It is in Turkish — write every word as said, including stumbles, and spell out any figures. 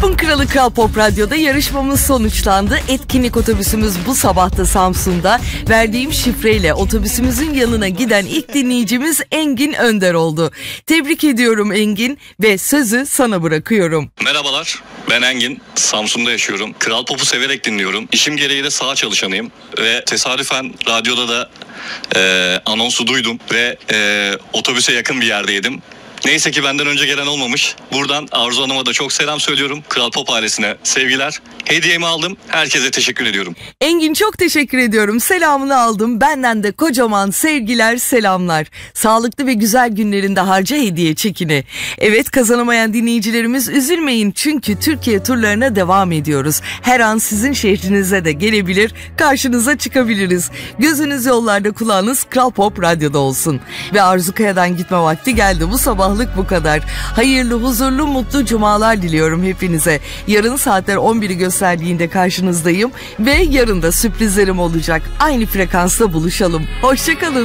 Pop'un kralı Kral Pop Radyo'da yarışmamız sonuçlandı. Etkinlik otobüsümüz bu sabah da Samsun'da. Verdiğim şifreyle otobüsümüzün yanına giden ilk dinleyicimiz Engin Önder oldu. Tebrik ediyorum Engin ve sözü sana bırakıyorum. Merhabalar, ben Engin. Samsun'da yaşıyorum. Kral Pop'u severek dinliyorum. İşim gereği de saha çalışanıyım. Ve tesadüfen radyoda da e, anonsu duydum ve e, otobüse yakın bir yerdeydim. Neyse ki benden önce gelen olmamış. Buradan Arzu Hanım'a da çok selam söylüyorum. Kral Pop ailesine sevgiler. Hediyemi aldım. Herkese teşekkür ediyorum. Engin çok teşekkür ediyorum. Selamını aldım. Benden de kocaman sevgiler, selamlar. Sağlıklı ve güzel günlerinde harca hediye çekini. Evet, kazanamayan dinleyicilerimiz üzülmeyin. Çünkü Türkiye turlarına devam ediyoruz. Her an sizin şehrinize de gelebilir. Karşınıza çıkabiliriz. Gözünüz yollarda, kulağınız Kral Pop Radyo'da olsun. Ve Arzu Kaya'dan gitme vakti geldi. Bu sabah bu kadar. Hayırlı, huzurlu, mutlu cumalar diliyorum hepinize. Yarın saatler on biri gösterdiğinde karşınızdayım ve yarın da sürprizlerim olacak. Aynı frekansta buluşalım. Hoşça kalın.